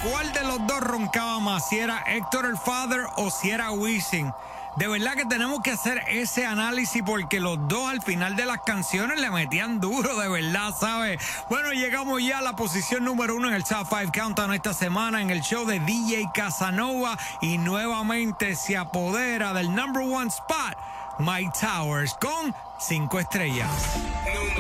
cuál de los dos roncaba más, si era Héctor el Father o si era Wisin. De verdad que tenemos que hacer ese análisis porque los dos al final de las canciones le metían duro, de verdad, ¿sabes? Bueno, llegamos ya a la posición número 1 en el Top 5 Countdown esta semana en el show de DJ Casanova y nuevamente se apodera del number 1 spot Mike Towers con 5 estrellas.